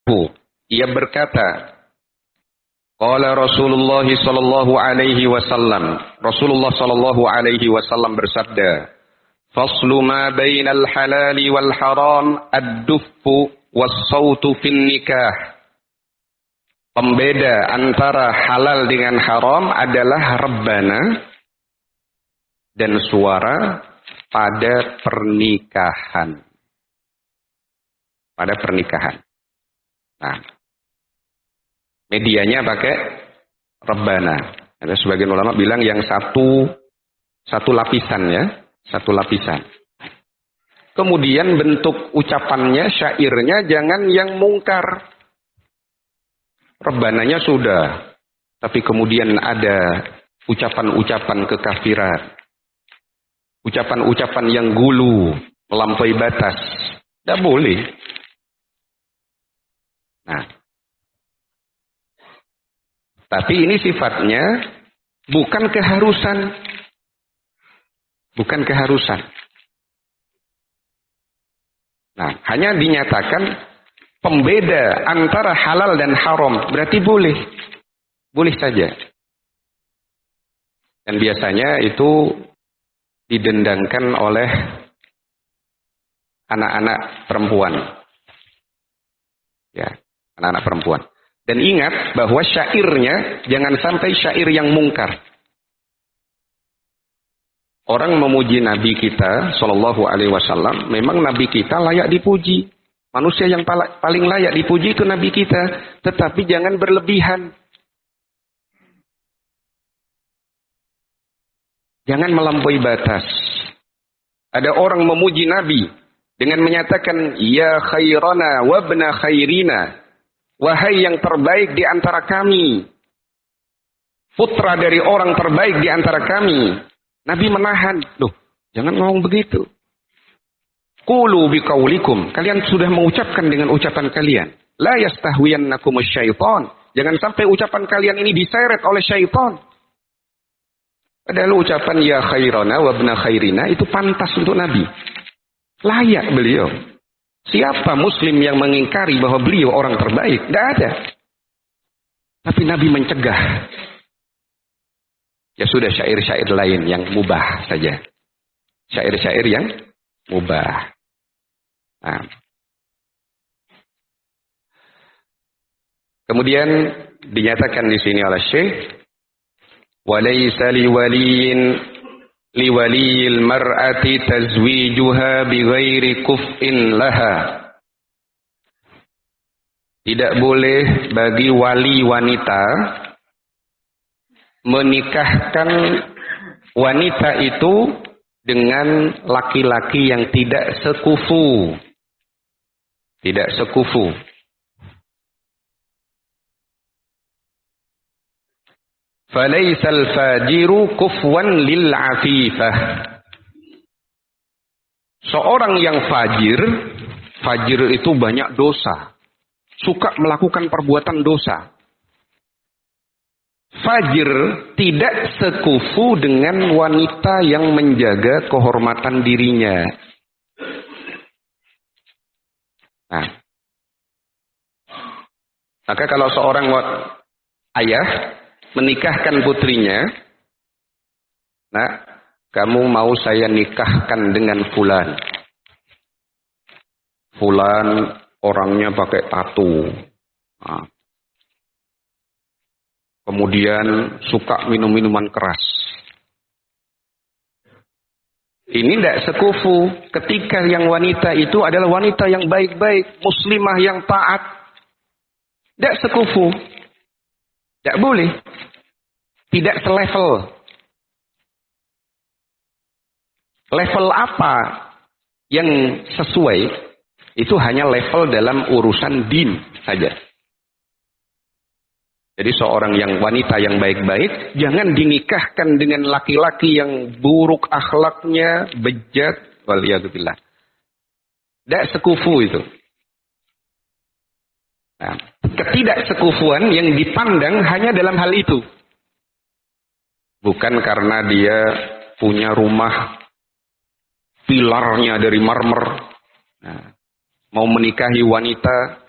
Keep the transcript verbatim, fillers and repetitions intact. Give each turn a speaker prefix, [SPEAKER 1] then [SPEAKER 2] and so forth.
[SPEAKER 1] Ia berkata, qala Rasulullah sallallahu alaihi wasallam. Rasulullah sallallahu alaihi wasallam bersabda, faslu ma bainal halali wal haram ad-duffu was-sautu fin nikah. Pembeda antara halal dengan haram adalah rebana dan suara pada pernikahan. Pada pernikahan. Nah, medianya pakai rebana. Ada sebagian ulama bilang yang satu satu lapisan ya, satu lapisan. Kemudian bentuk ucapannya, syairnya jangan yang mungkar. Rebananya sudah, tapi kemudian ada ucapan-ucapan kekafiran. Ucapan-ucapan yang gulu, melampaui batas. Tidak boleh. Nah, tapi ini sifatnya bukan keharusan. Bukan keharusan. Nah, hanya dinyatakan pembeda antara halal dan haram. Berarti boleh. Boleh saja. Dan biasanya itu didendangkan oleh anak-anak perempuan. Ya, anak-anak perempuan. Dan ingat bahwa syairnya jangan sampai syair yang mungkar. Orang memuji Nabi kita Shallallahu Alaihi Wasallam, memang Nabi kita layak dipuji. Manusia yang paling layak dipuji itu Nabi kita. Tetapi jangan berlebihan. Jangan melampaui batas. Ada orang memuji Nabi dengan menyatakan, ya khairana wabna khairina. Wahai yang terbaik di antara kami. Putra dari orang terbaik di antara kami. Nabi menahan. Loh, jangan ngomong begitu. Qulu biqaulikum. Kalian sudah mengucapkan dengan ucapan kalian. La yastahwiyannakumus syaitan. Jangan sampai ucapan kalian ini diseret oleh syaitan. Padahal ucapan ya khairana wa ibna khairina itu pantas untuk Nabi. Layak beliau. Siapa muslim yang mengingkari bahwa beliau orang terbaik? Tidak ada. Tapi Nabi mencegah. Ya sudah, syair-syair lain yang mubah saja. Syair-syair yang mubah. Nah. Kemudian dinyatakan di sini oleh Syekh, walaysa liwaliyin liwaliyil mar'ati tazwijuha bighairi kuf'in laha. Tidak boleh bagi wali wanita menikahkan wanita itu dengan laki-laki yang tidak sekufu. Tidak sekufu. Falaisal fajiru kufwan lil afifah. Seorang yang fajir, fajir itu banyak dosa. Suka melakukan perbuatan dosa. Fajir tidak sekufu dengan wanita yang menjaga kehormatan dirinya. Nah, maka kalau seorang ayah menikahkan putrinya, nah, kamu mau saya nikahkan dengan fulan. Fulan orangnya pakai tato. Nah, kemudian suka minum-minuman keras. Ini tidak sekufu ketika yang wanita itu adalah wanita yang baik-baik, muslimah yang taat. Tidak sekufu. Tidak boleh. Tidak selevel. Level apa yang sesuai, itu hanya level dalam urusan din saja. Jadi seorang yang wanita yang baik-baik, jangan dinikahkan dengan laki-laki yang buruk akhlaknya, bejat, waliyadzubillah. Tidak sekufu itu. Nah, ketidaksekufuan yang dipandang hanya dalam hal itu. Bukan karena dia punya rumah pilarnya dari marmer. Nah, mau menikahi wanita